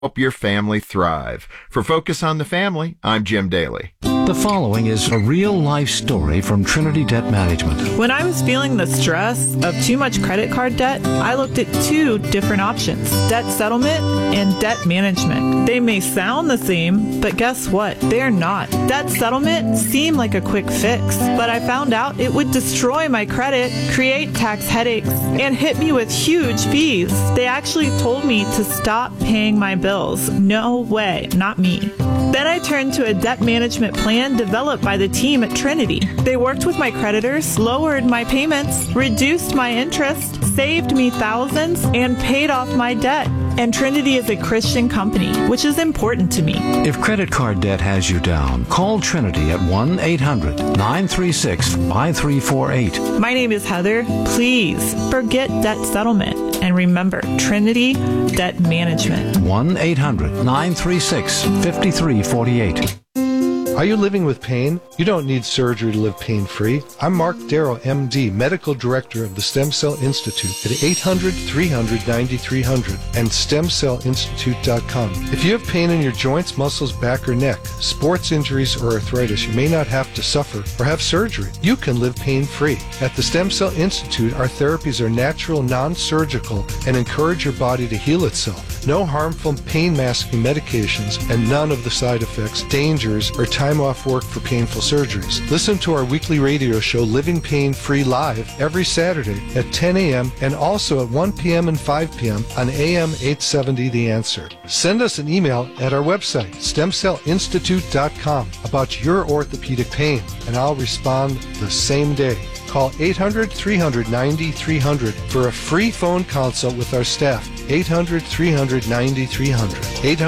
help your family thrive. For Focus on the Family, I'm Jim Daly. The following is a real-life story from Trinity Debt Management. When I was feeling the stress of too much credit card debt, I looked at two different options: debt settlement and debt management. They may sound the same, but guess what? They're not. Debt settlement seemed like a quick fix, but I found out it would destroy my credit, create tax headaches, and hit me with huge fees. They actually told me to stop paying my bills. No way, not me. Then I turned to a debt management plan developed by the team at Trinity. They worked with my creditors, lowered my payments, reduced my interest, saved me thousands, and paid off my debt. And Trinity is a Christian company, which is important to me. If credit card debt has you down, call Trinity at 1-800-936-5348. My name is Heather. Please forget debt settlement. And remember, Trinity Debt Management. 1-800-936-5348. Are you living with pain? You don't need surgery to live pain-free. I'm Mark Darrow, MD, Medical Director of the Stem Cell Institute at 800-300-9300 and stemcellinstitute.com. If you have pain in your joints, muscles, back, or neck, sports injuries, or arthritis, you may not have to suffer or have surgery. You can live pain-free. At the Stem Cell Institute, our therapies are natural, non-surgical, and encourage your body to heal itself. No harmful pain-masking medications and none of the side effects, dangers, or time off work for painful surgeries. Listen to our weekly radio show, Living Pain Free Live, every Saturday at 10 a.m. and also at 1 p.m. and 5 p.m. on AM 870 The Answer. Send us an email at our website, stemcellinstitute.com, about your orthopedic pain, and I'll respond the same day. Call 800-300-9300 for a free phone consult with our staff. 800-300-9300.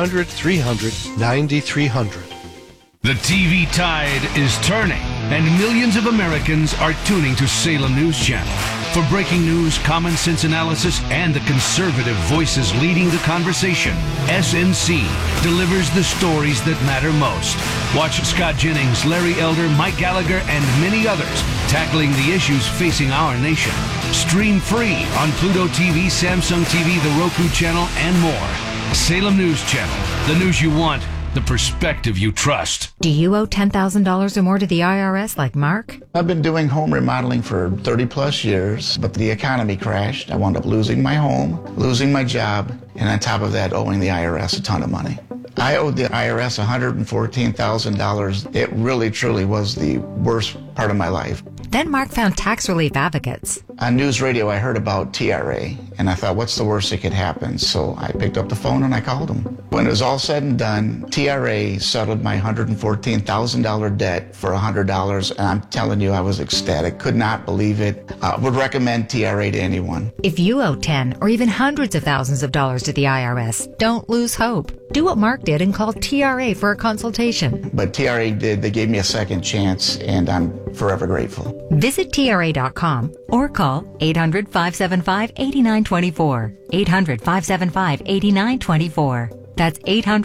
800-300-9300. The TV tide is turning, and millions of Americans are tuning to Salem News Channel. For breaking news, common sense analysis, and the conservative voices leading the conversation, SNC delivers the stories that matter most. Watch Scott Jennings, Larry Elder, Mike Gallagher, and many others tackling the issues facing our nation. Stream free on Pluto TV, Samsung TV, the Roku channel, and more. Salem News Channel, the news you want, the perspective you trust. Do you owe $10,000 or more to the IRS like Mark? I've been doing home remodeling for 30 plus years, but the economy crashed. I wound up losing my home, losing my job, and on top of that, owing the IRS a ton of money. I owed the IRS $114,000. It really, truly was the worst part of my life. Then Mark found tax relief advocates. On news radio, I heard about TRA, and I thought, what's the worst that could happen? So I picked up the phone and I called them. When it was all said and done, TRA settled my $114,000 debt for $100, and I'm telling you, I was ecstatic. Could not believe it. Would recommend TRA to anyone. If you owe 10 or even hundreds of thousands of dollars to the IRS, don't lose hope. Do what Mark did and call TRA for a consultation. But TRA did. They gave me a second chance, and I'm forever grateful. Visit TRA.com or call 800-575-8924. 800-575-8924. That's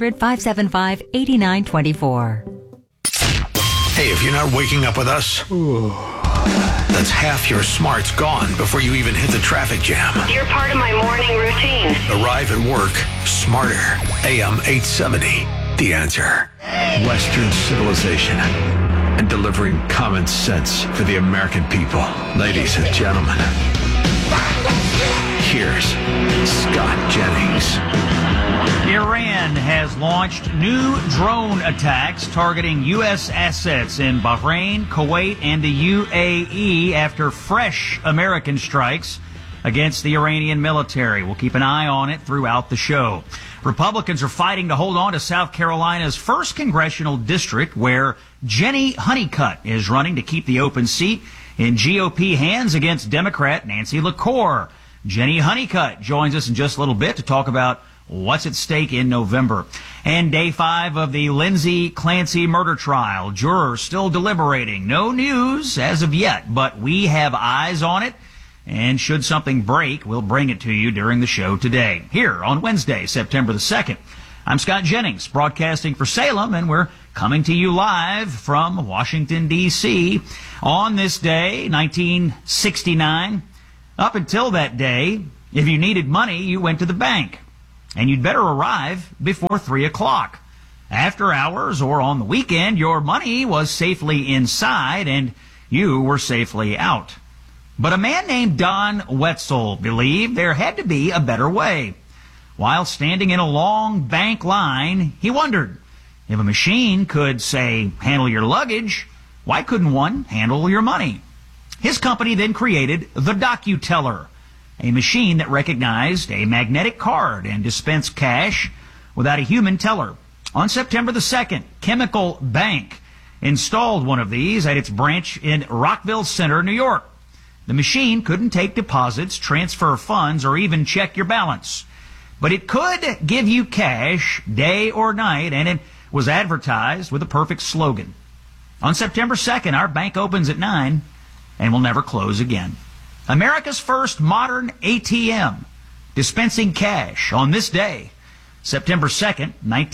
800-575-8924. Hey, if you're not waking up with us, that's half your smarts gone before you even hit the traffic jam. You're part of my morning routine. Arrive at work smarter. AM 870, The Answer. Western civilization and delivering common sense for the American people. Ladies and gentlemen, here's Scott Jennings. Iran has launched new drone attacks targeting U.S. assets in Bahrain, Kuwait, and the UAE after fresh American strikes against the Iranian military. We'll keep an eye on it throughout the show. Republicans are fighting to hold on to South Carolina's first congressional district, where Jenny Honeycutt is running to keep the open seat in GOP hands against Democrat Nancy LaCour. Jenny Honeycutt joins us in just a little bit to talk about what's at stake in November. And day 5 of the Lindsay Clancy murder trial. Jurors still deliberating. No news as of yet, but we have eyes on it. And should something break, we'll bring it to you during the show today, here on Wednesday, September the 2nd. I'm Scott Jennings, broadcasting for Salem, and we're coming to you live from Washington, D.C. on this day, 1969. Up until that day, if you needed money, you went to the bank. and you'd better arrive before 3 o'clock. After hours or on the weekend, your money was safely inside and you were safely out. But a man named Don Wetzel believed there had to be a better way. While standing in a long bank line, he wondered, if a machine could, say, handle your luggage, why couldn't one handle your money? His company then created the DocuTeller, a machine that recognized a magnetic card and dispensed cash without a human teller. On September the 2nd, Chemical Bank installed one of these at its branch in Rockville Center, New York. The machine couldn't take deposits, transfer funds, or even check your balance. But it could give you cash day or night, and it was advertised with a perfect slogan. On September 2nd, our bank opens at 9 and will never close again. America's first modern ATM, dispensing cash on this day, September 2nd,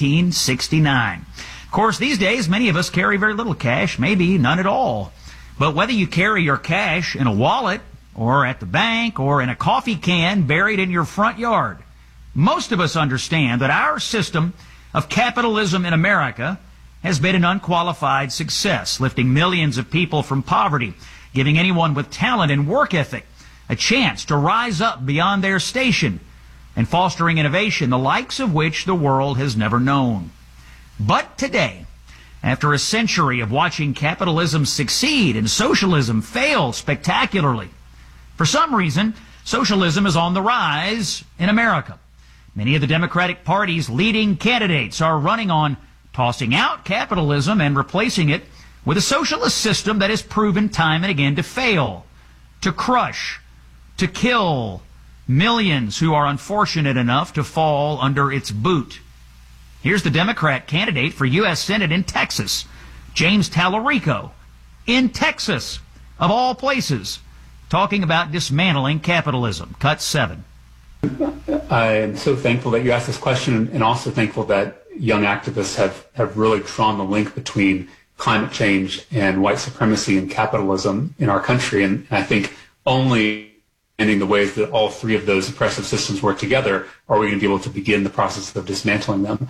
1969. Of course, these days, many of us carry very little cash, maybe none at all. But whether you carry your cash in a wallet or at the bank or in a coffee can buried in your front yard, most of us understand that our system of capitalism in America has been an unqualified success, lifting millions of people from poverty, giving anyone with talent and work ethic a chance to rise up beyond their station, and fostering innovation, the likes of which the world has never known. But today, after a century of watching capitalism succeed and socialism fail spectacularly, for some reason, socialism is on the rise in America. Many of the Democratic Party's leading candidates are running on tossing out capitalism and replacing it with a socialist system that has proven time and again to fail, to crush, to kill millions who are unfortunate enough to fall under its boot. Here's the Democrat candidate for U.S. Senate in Texas, James Tallarico, in Texas, of all places, talking about dismantling capitalism. Cut 7. I am so thankful that you asked this question, and also thankful that young activists have really drawn the link between climate change and white supremacy and capitalism in our country. And I think only in the ways that all three of those oppressive systems work together are we going to be able to begin the process of dismantling them.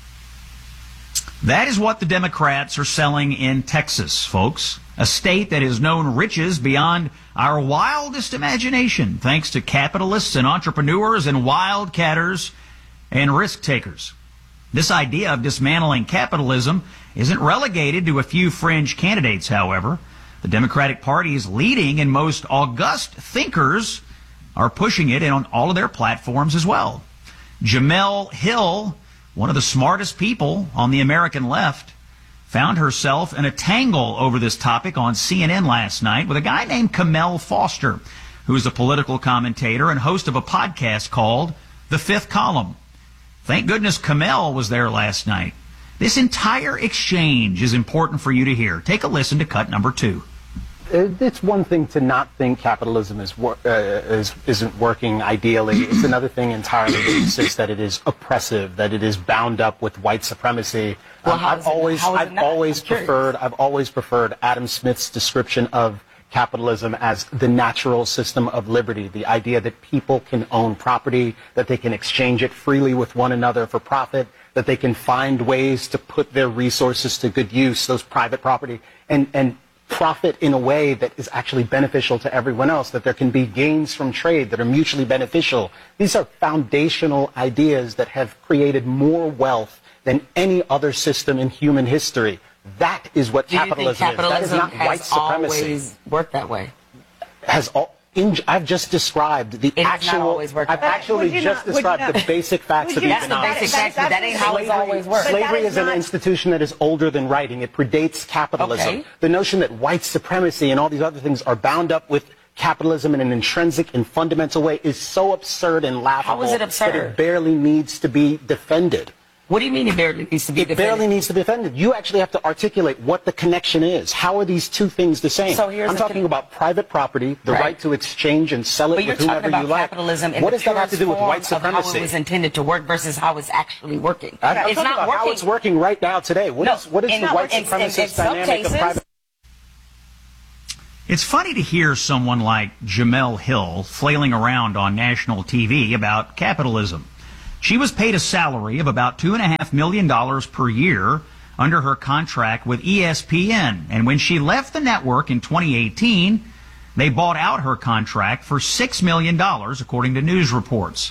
That is what the Democrats are selling in Texas, folks. A state that has known riches beyond our wildest imagination, thanks to capitalists and entrepreneurs and wildcatters and risk takers. This idea of dismantling capitalism isn't relegated to a few fringe candidates, however. The Democratic Party's leading and most august thinkers are pushing it on all of their platforms as well. Jemele Hill, one of the smartest people on the American left, found herself in a tangle over this topic on CNN last night with a guy named Kamel Foster, who is a political commentator and host of a podcast called The Fifth Column. Thank goodness Kamel was there last night. This entire exchange is important for you to hear. Take a listen to cut number 2. It's one thing to not think capitalism isn't working ideally. It's another thing entirely to insist that it is oppressive, that it is bound up with white supremacy. Well, I've always preferred Adam Smith's description of capitalism as the natural system of liberty, the idea that people can own property, that they can exchange it freely with one another for profit, that they can find ways to put their resources to good use, those private property, and profit in a way that is actually beneficial to everyone else, that there can be gains from trade that are mutually beneficial. These are foundational ideas that have created more wealth than any other system in human history. That is what capitalism is. That is not white supremacy. Always worked that way. I've just described the actual. I've actually just described the basic facts of economics. That ain't how it's always worked. Slavery is an institution that is older than writing. It predates capitalism. Okay. The notion that white supremacy and all these other things are bound up with capitalism in an intrinsic and fundamental way is so absurd and laughable. How is it absurd? That it barely needs to be defended. What do you mean it barely needs to be defended? It barely needs to be defended. You actually have to articulate what the connection is. How are these two things the same? So here's I'm talking about private property, the right to exchange and sell it with whomever you like. But you're talking about capitalism in what the does that have to do with white supremacy? How it was intended to work versus how it's actually working. I'm it's talking not about working. how it's working right now today. What is the white supremacist dynamic of private? It's funny to hear someone like Jemele Hill flailing around on national TV about capitalism. She was paid a salary of about $2.5 million per year under her contract with ESPN. And when she left the network in 2018, they bought out her contract for $6 million, according to news reports.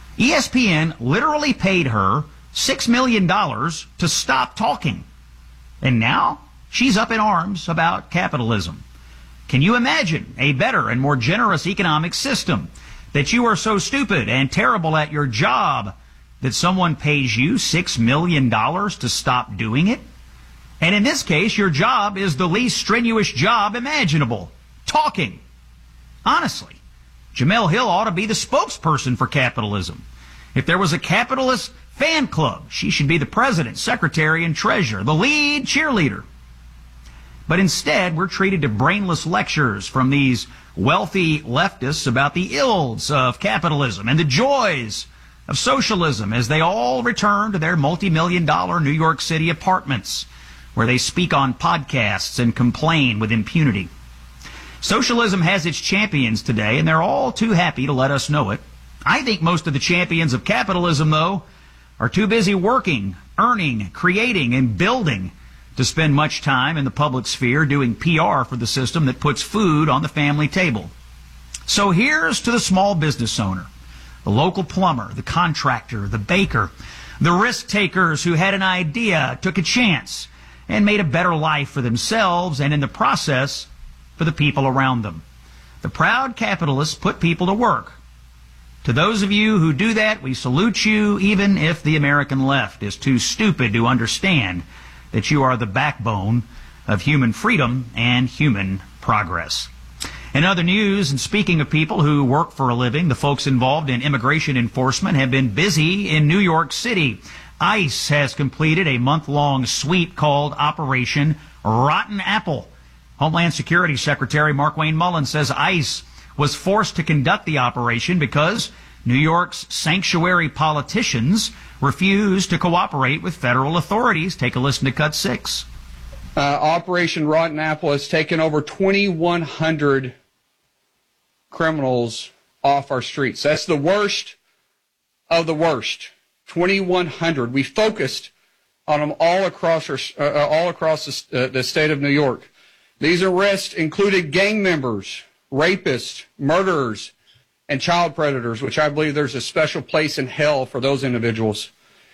ESPN literally paid her $6 million to stop talking. And now she's up in arms about capitalism. Can you imagine a better and more generous economic system that you are so stupid and terrible at your job that someone pays you $6 million to stop doing it? And in this case, your job is the least strenuous job imaginable. Talking. Honestly, Jemele Hill ought to be the spokesperson for capitalism. If there was a capitalist fan club, she should be the president, secretary, and treasurer, the lead cheerleader. But instead, we're treated to brainless lectures from these wealthy leftists about the ills of capitalism and the joys of socialism as they all return to their multi-million-dollar New York City apartments where they speak on podcasts and complain with impunity. Socialism has its champions today, and they're all too happy to let us know it. I think most of the champions of capitalism, though, are too busy working, earning, creating, and building to spend much time in the public sphere doing PR for the system that puts food on the family table. So here's to the small business owner, the local plumber, the contractor, the baker, the risk takers who had an idea, took a chance, and made a better life for themselves and in the process for the people around them. The proud capitalists put people to work. To those of you who do that, we salute you, even if the American left is too stupid to understand that you are the backbone of human freedom and human progress. In other news, and speaking of people who work for a living, the folks involved in immigration enforcement have been busy in New York City. ICE has completed a month-long sweep called Operation Rotten Apple. Homeland Security Secretary Markwayne Mullin says ICE was forced to conduct the operation because New York's sanctuary politicians refused to cooperate with federal authorities. Take a listen to Cut 6. Operation Rotten Apple has taken over 2,100 criminals off our streets. That's the worst of the worst. 2,100. We focused on them all across the state of New York. These arrests included gang members, rapists, murderers, and child predators, which I believe there's a special place in hell for those individuals.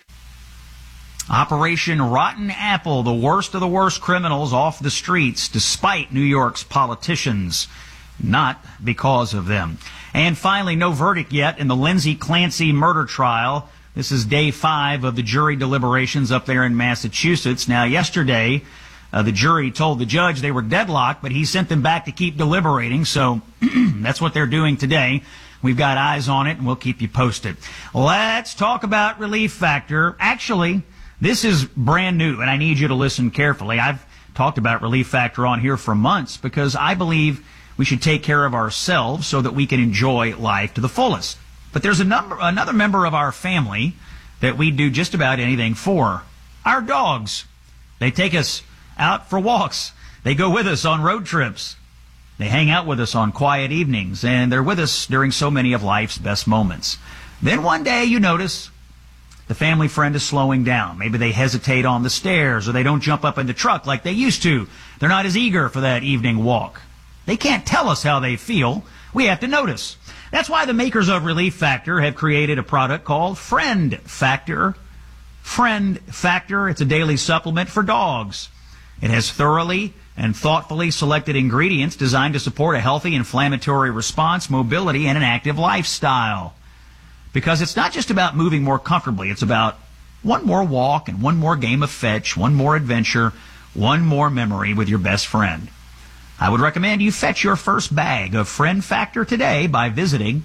Operation Rotten Apple, the worst of the worst criminals off the streets, despite New York's politicians, not because of them. And finally, no verdict yet in the Lindsay Clancy murder trial. This is day 5 of the jury deliberations up there in Massachusetts. Now, yesterday, the jury told the judge they were deadlocked, but he sent them back to keep deliberating, so that's what they're doing today. We've got eyes on it, and we'll keep you posted. Let's talk about Relief Factor. Actually, this is brand new, and I need you to listen carefully. I've talked about Relief Factor on here for months because I believe we should take care of ourselves so that we can enjoy life to the fullest. But there's another member of our family that we do just about anything for. Our dogs. They take us out for walks. They go with us on road trips. They hang out with us on quiet evenings, and they're with us during so many of life's best moments. Then one day you notice the family friend is slowing down. Maybe they hesitate on the stairs, or they don't jump up in the truck like they used to. They're not as eager for that evening walk. They can't tell us how they feel. We have to notice. That's why the makers of Relief Factor have created a product called Friend Factor. Friend Factor, it's a daily supplement for dogs. It has thoroughly and thoughtfully selected ingredients designed to support a healthy inflammatory response, mobility, and an active lifestyle. Because it's not just about moving more comfortably, it's about one more walk and one more game of fetch, one more adventure, one more memory with your best friend. I would recommend you fetch your first bag of Friend Factor today by visiting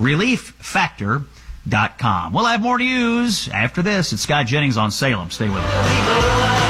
ReliefFactor.com. We'll have more news after this. It's Scott Jennings on Salem. Stay with us.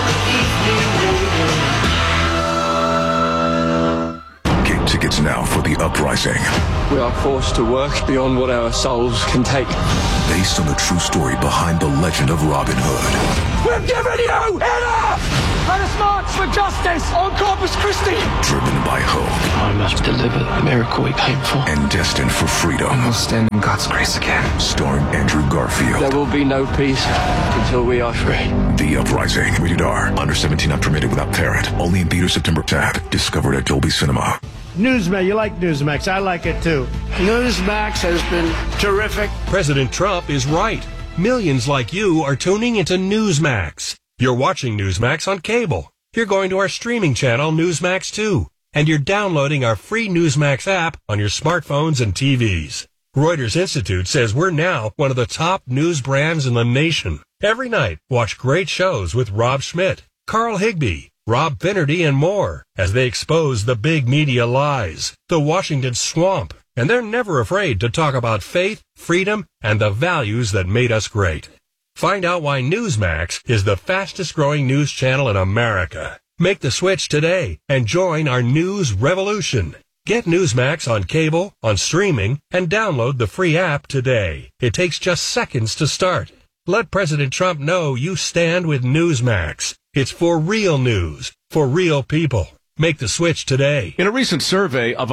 Get tickets now for the Uprising. We are forced to work beyond what our souls can take. Based on the true story behind the legend of Robin Hood. We're giving you enough! Let us march for justice on Corpus Christi! Driven by hope. I must deliver the miracle we came for. And destined for freedom. And we'll stand in God's grace again. Starring Andrew Garfield. There will be no peace until we are free. The Uprising. Rated R. Under 17 not permitted without parent. Only in theaters September 10th. Discovered at Dolby Cinema. Newsmax, you like Newsmax. I like it too. Newsmax has been terrific. President Trump is right. Millions like you are tuning into Newsmax. You're watching Newsmax on cable. You're going to our streaming channel, Newsmax 2. And you're downloading our free Newsmax app on your smartphones and TVs. Reuters Institute says we're now one of the top news brands in the nation. Every night, watch great shows with Rob Schmidt, Carl Higbie, Rob Finnerty, and more as they expose the big media lies, the Washington swamp, and they're never afraid to talk about faith, freedom, and the values that made us great. Find out why Newsmax is the fastest growing news channel in America. Make the switch today and join our news revolution. Get Newsmax on cable, on streaming, and download the free app today. It takes just seconds to start. Let President Trump know you stand with Newsmax. It's for real news, for real people. Make the switch today. In a recent survey of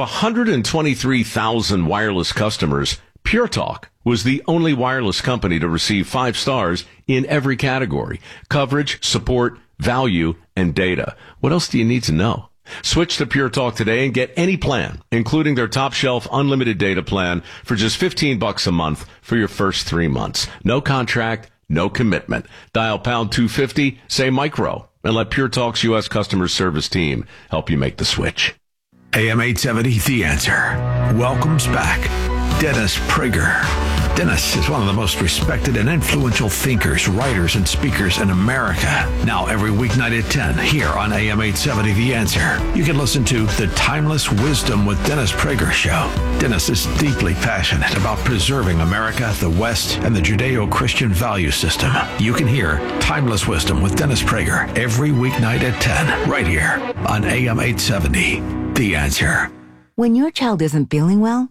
123,000 wireless customers, Pure Talk was the only wireless company to receive 5 stars in every category: coverage, support, value, and data. What else do you need to know? Switch to Pure Talk today and get any plan, including their top shelf unlimited data plan for just $15 a month for your first 3 months. No contract, no commitment. Dial pound 250, say micro, and let Pure Talk's U.S. customer service team help you make the switch. AM 870, The Answer. Welcomes back Dennis Prager. Dennis is one of the most respected and influential thinkers, writers, and speakers in America. Now every weeknight at 10 here on AM 870 The Answer. You can listen to The Timeless Wisdom with Dennis Prager show. Dennis is deeply passionate about preserving America, the West, and the Judeo-Christian value system. You can hear Timeless Wisdom with Dennis Prager every weeknight at 10 right here on AM 870 The Answer. When your child isn't feeling well,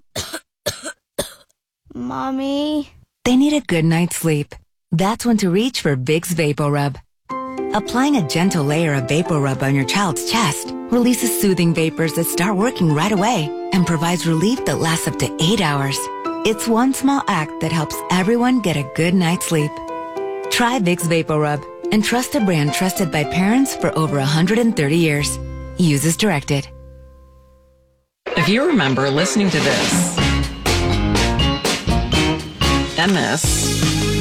Mommy, they need a good night's sleep. That's when to reach for Vicks VapoRub. Applying a gentle layer of VapoRub on your child's chest releases soothing vapors that start working right away and provides relief that lasts up to 8 hours. It's one small act that helps everyone get a good night's sleep. Try Vicks VapoRub and trust a brand trusted by parents for over 130 years. Use as directed. If you remember listening to this, and this,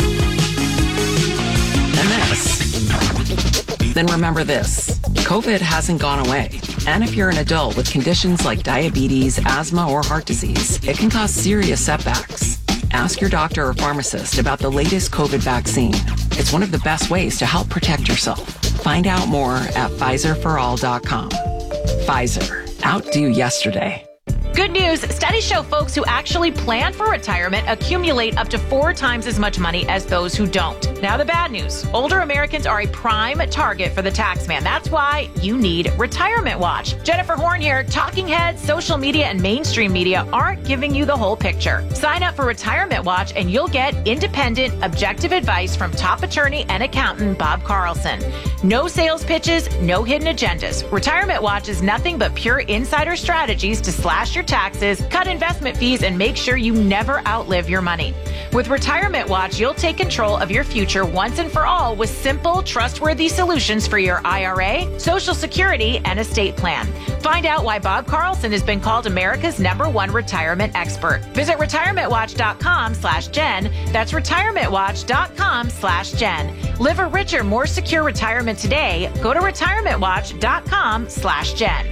then remember this. COVID hasn't gone away. And if you're an adult with conditions like diabetes, asthma, or heart disease, it can cause serious setbacks. Ask your doctor or pharmacist about the latest COVID vaccine. It's one of the best ways to help protect yourself. Find out more at PfizerForAll.com. Pfizer. Outdo yesterday. Good news, studies show folks who actually plan for retirement accumulate up to 4 times as much money as those who don't. Now the bad news, older Americans are a prime target for the tax man. That's why you need Retirement Watch. Jennifer Horn here. Talking heads, social media, and mainstream media aren't giving you the whole picture. Sign up for Retirement Watch and you'll get independent, objective advice from top attorney and accountant Bob Carlson. No sales pitches, no hidden agendas. Retirement Watch is nothing but pure insider strategies to slash your taxes, cut investment fees, and make sure you never outlive your money. With Retirement Watch, you'll take control of your future once and for all with simple, trustworthy solutions for your IRA, Social Security, and estate plan. Find out why Bob Carlson has been called America's #1 retirement expert. Visit retirementwatch.com/Jen. That's retirementwatch.com/Jen. Live a richer, more secure retirement today. Go to retirementwatch.com/Jen.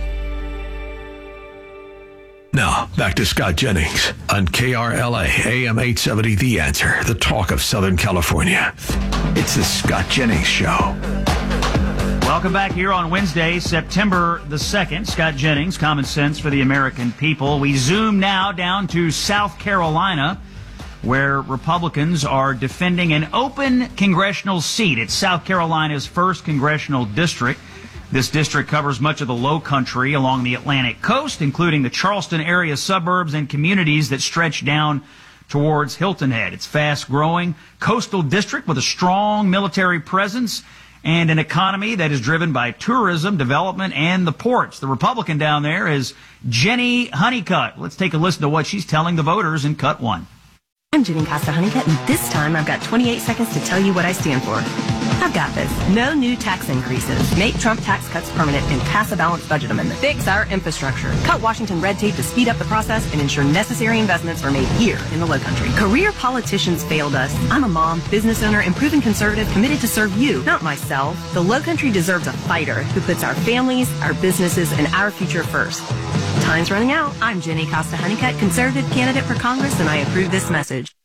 Now, back to Scott Jennings on KRLA AM 870 The Answer, the talk of Southern California. It's the Scott Jennings Show. Welcome back here on Wednesday, September the 2nd. Scott Jennings, Common Sense for the American People. We zoom now down to South Carolina, where Republicans are defending an open congressional seat. It's South Carolina's 1st congressional district. This district covers much of the Low Country along the Atlantic coast, including the Charleston area suburbs and communities that stretch down towards Hilton Head. It's fast-growing coastal district with a strong military presence and an economy that is driven by tourism, development, and the ports. The Republican down there is Jenny Honeycutt. Let's take a listen to what she's telling the voters in Cut 1. I'm Jenny Costa Honeycutt, and this time I've got 28 seconds to tell you what I stand for. I've got this. No new tax increases. Make Trump tax cuts permanent and pass a balanced budget amendment. Fix our infrastructure. Cut Washington red tape to speed up the process and ensure necessary investments are made here in the Low Country. Career politicians failed us. I'm a mom, business owner, and proven conservative committed to serve you, not myself. The Low Country deserves a fighter who puts our families, our businesses, and our future first. Time's running out. I'm Jenny Costa Honeycutt, conservative candidate for Congress, and I approve this message.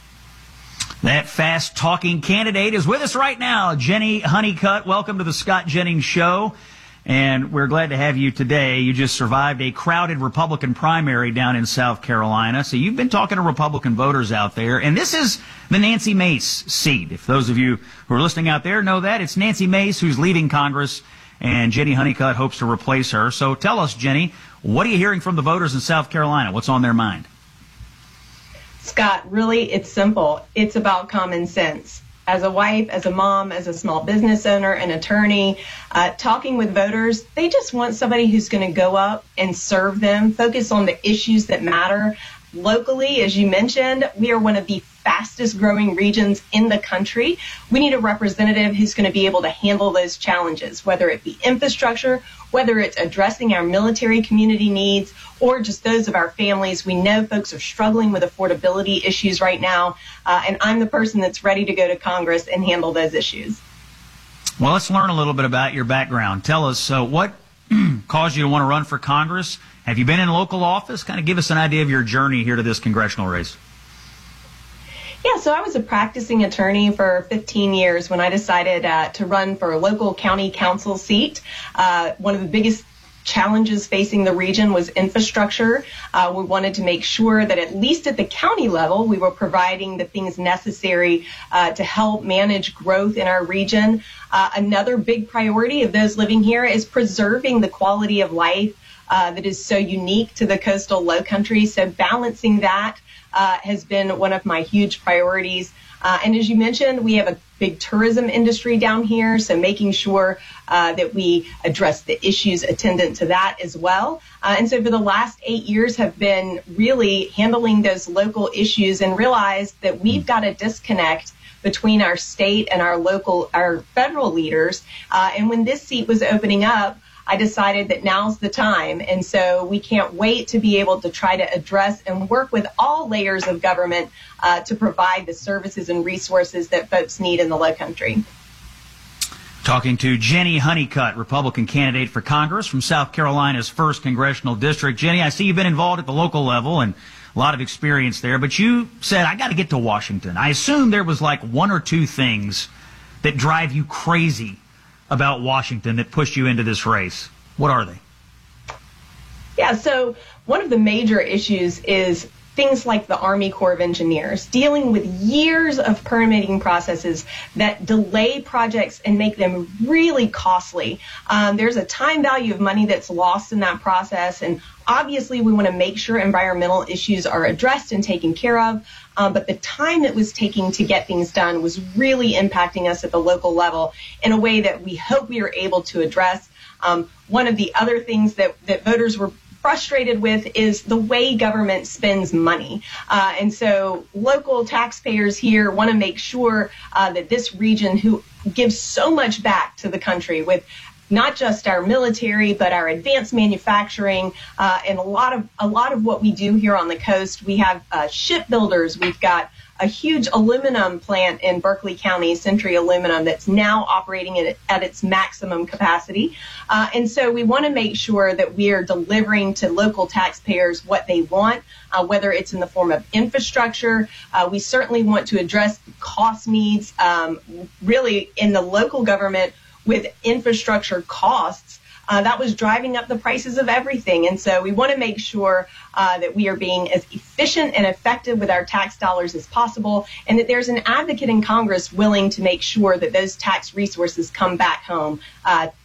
That fast-talking candidate is with us right now, Jenny Honeycutt. Welcome to the Scott Jennings Show, and we're glad to have you today. You just survived a crowded Republican primary down in South Carolina, so you've been talking to Republican voters out there, and this is the Nancy Mace seat. If those of you who are listening out there know that, it's Nancy Mace who's leaving Congress, and Jenny Honeycutt hopes to replace her. So tell us, Jenny, what are you hearing from the voters in South Carolina? What's on their mind? Scott, really, it's simple. It's about common sense. As a wife, as a mom, as a small business owner, an attorney, talking with voters, they just want somebody who's going to go up and serve them, focus on the issues that matter. Locally, as you mentioned, we are one of the fastest growing regions in the country. We need a representative who's going to be able to handle those challenges, whether it be infrastructure, whether it's addressing our military community needs, or just those of our families. We know folks are struggling with affordability issues right now, and I'm the person that's ready to go to Congress and handle those issues. Well, let's learn a little bit about your background. Tell us what caused you to want to run for Congress. Have you been in local office? Kind of give us an idea of your journey here to this congressional race. Yeah, so I was a practicing attorney for 15 years when I decided to run for a local county council seat. One of the biggest challenges facing the region was infrastructure. We wanted to make sure that at least at the county level, we were providing the things necessary to help manage growth in our region. Another big priority of those living here is preserving the quality of life that is so unique to the coastal Low Country. So balancing that has been one of my huge priorities. And as you mentioned, we have a big tourism industry down here, so making sure that we address the issues attendant to that as well. And so for the last 8 years have been really handling those local issues and realized that we've got a disconnect between our state and our federal leaders. And when this seat was opening up, I decided that now's the time. And so we can't wait to be able to try to address and work with all layers of government to provide the services and resources that folks need in the Low Country. Talking to Jenny Honeycutt, Republican candidate for Congress from South Carolina's 1st Congressional District. Jenny, I see you've been involved at the local level and a lot of experience there, but you said, I got to get to Washington. I assume there was like one or two things that drive you crazy about Washington that pushed you into this race. What are they? Yeah, so one of the major issues is things like the Army Corps of Engineers, dealing with years of permitting processes that delay projects and make them really costly. There's a time value of money that's lost in that process, and obviously we want to make sure environmental issues are addressed and taken care of, but the time it was taking to get things done was really impacting us at the local level in a way that we hope we are able to address. One of the other things that voters were frustrated with is the way government spends money. And so local taxpayers here want to make sure that this region, who gives so much back to the country with not just our military, but our advanced manufacturing, and a lot of what we do here on the coast. We have shipbuilders. We've got a huge aluminum plant in Berkeley County, Century Aluminum, that's now operating at its maximum capacity. And so we want to make sure that we are delivering to local taxpayers what they want, whether it's in the form of infrastructure. We certainly want to address cost needs, really in the local government with infrastructure costs. That was driving up the prices of everything. And so we want to make sure that we are being as efficient and effective with our tax dollars as possible, and that there's an advocate in Congress willing to make sure that those tax resources come back home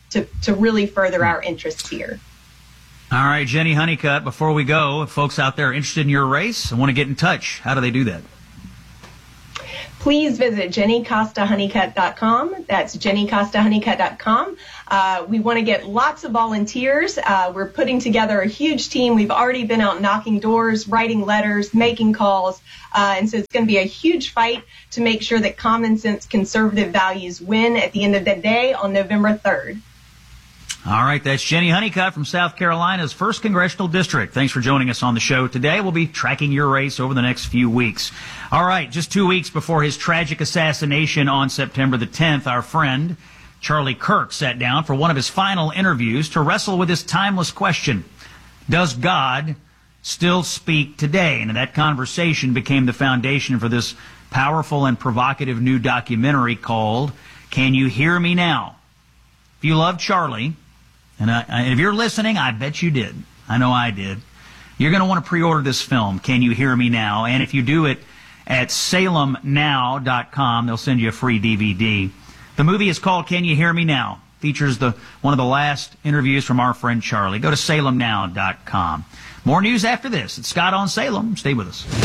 to really further our interests here. All right, Jenny Honeycutt, before we go, if folks out there are interested in your race and want to get in touch, how do they do that? Please visit JennyCostaHoneycutt.com. That's JennyCostaHoneycutt.com. We want to get lots of volunteers. We're putting together a huge team. We've already been out knocking doors, writing letters, making calls. And so it's going to be a huge fight to make sure that common sense conservative values win at the end of the day on November 3rd. All right, that's Jenny Honeycutt from South Carolina's 1st Congressional District. Thanks for joining us on the show today. We'll be tracking your race over the next few weeks. All right, just 2 weeks before his tragic assassination on September the 10th, our friend Charlie Kirk sat down for one of his final interviews to wrestle with this timeless question: does God still speak today? And that conversation became the foundation for this powerful and provocative new documentary called Can You Hear Me Now? If you love Charlie, and if you're listening, I bet you did. I know I did. You're going to want to pre-order this film, Can You Hear Me Now? And if you do it at salemnow.com, they'll send you a free DVD. The movie is called Can You Hear Me Now? Features one of the last interviews from our friend Charlie. Go to salemnow.com. More news after this. It's Scott on Salem. Stay with us.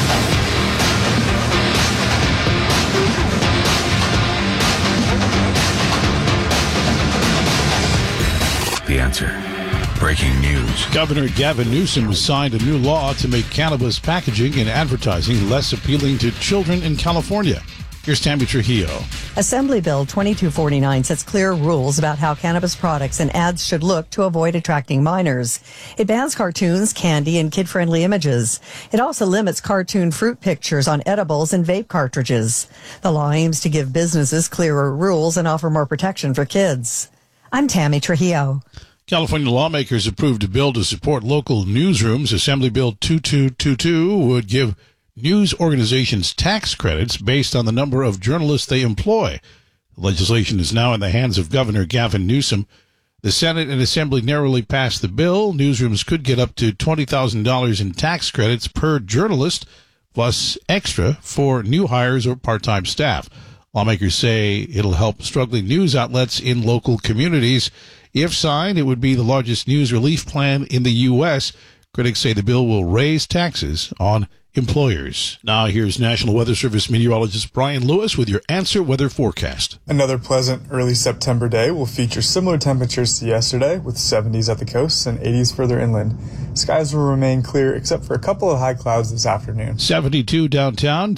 The Answer. Breaking news. Governor Gavin Newsom has signed a new law to make cannabis packaging and advertising less appealing to children in California. Here's Tammy Trujillo. Assembly Bill 2249 sets clear rules about how cannabis products and ads should look to avoid attracting minors. It bans cartoons, candy, and kid-friendly images. It also limits cartoon fruit pictures on edibles and vape cartridges. The law aims to give businesses clearer rules and offer more protection for kids. I'm Tammy Trujillo. California lawmakers approved a bill to support local newsrooms. Assembly Bill 2222 would give news organizations tax credits based on the number of journalists they employ. The legislation is now in the hands of Governor Gavin Newsom. The Senate and Assembly narrowly passed the bill. Newsrooms could get up to $20,000 in tax credits per journalist, plus extra for new hires or part-time staff. Lawmakers say it'll help struggling news outlets in local communities. If signed, it would be the largest news relief plan in the U.S. Critics say the bill will raise taxes on employers. Now here's National Weather Service meteorologist Brian Lewis with your Answer Weather Forecast. Another pleasant early September day will feature similar temperatures to yesterday, with 70s at the coast and 80s further inland. Skies will remain clear except for a couple of high clouds this afternoon. 72 downtown,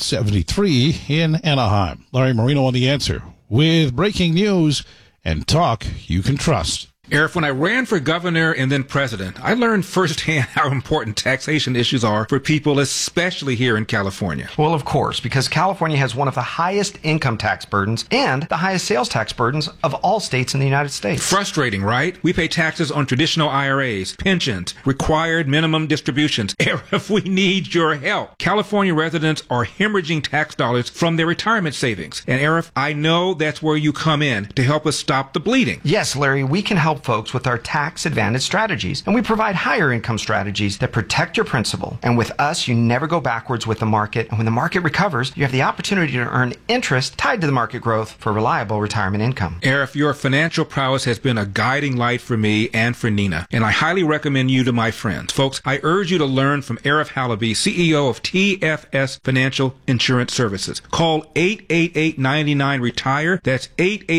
73 in Anaheim. Larry Marino on The Answer with breaking news and talk you can trust. Eric, when I ran for governor and then president, I learned firsthand how important taxation issues are for people, especially here in California. Well, of course, because California has one of the highest income tax burdens and the highest sales tax burdens of all states in the United States. Frustrating, right? We pay taxes on traditional IRAs, pensions, required minimum distributions. Eric, we need your help. California residents are hemorrhaging tax dollars from their retirement savings. And Eric, I know that's where you come in to help us stop the bleeding. Yes, Larry, we can help folks with our tax advantage strategies, and we provide higher income strategies that protect your principal. And with us, you never go backwards with the market, and when the market recovers, you have the opportunity to earn interest tied to the market growth for reliable retirement income. Arif, your financial prowess has been a guiding light for me and for Nina, and I highly recommend you to my friends. Folks, I urge you to learn from Arif Halaby, CEO of TFS Financial Insurance Services. Call 888-99-RETIRE. That's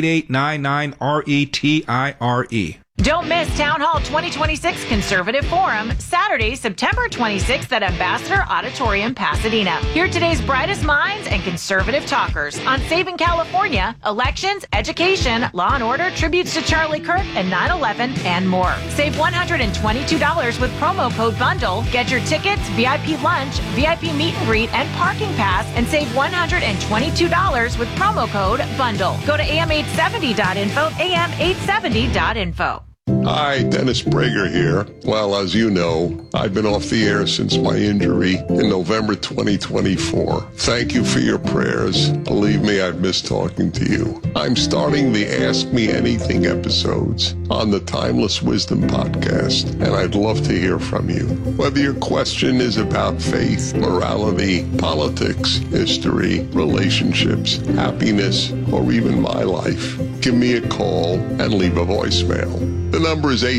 888-99-RETIRE. Don't miss Town Hall 2026 Conservative Forum, Saturday, September 26th at Ambassador Auditorium, Pasadena. Hear today's brightest minds and conservative talkers on saving California, elections, education, law and order, tributes to Charlie Kirk and 9/11, and more. Save $122 with promo code BUNDLE. Get your tickets, VIP lunch, VIP meet and greet, and parking pass, and save $122 with promo code BUNDLE. Go to am870.info, am870.info. Hi, Dennis Prager here. Well, as you know, I've been off the air since my injury in November 2024. Thank you for your prayers. Believe me, I've missed talking to you. I'm starting the Ask Me Anything episodes on the Timeless Wisdom podcast, and I'd love to hear from you. Whether your question is about faith, morality, politics, history, relationships, happiness, or even my life, give me a call and leave a voicemail. The number is